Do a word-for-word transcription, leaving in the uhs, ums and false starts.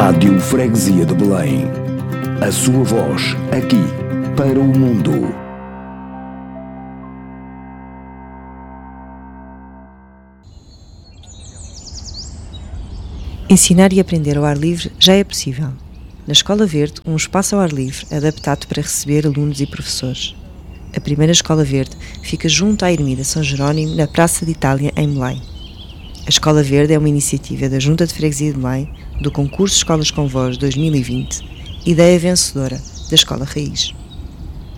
Rádio Freguesia de Belém. A sua voz, aqui, para o mundo. Ensinar e aprender ao ar livre já é possível. Na Escola Verde, um espaço ao ar livre adaptado para receber alunos e professores. A primeira Escola Verde fica junto à Ermida São Jerónimo, na Praça de Itália, em Belém. A Escola Verde é uma iniciativa da Junta de Freguesia de Belém, do concurso Escolas com Voz dois mil e vinte, ideia vencedora da Escola Raiz.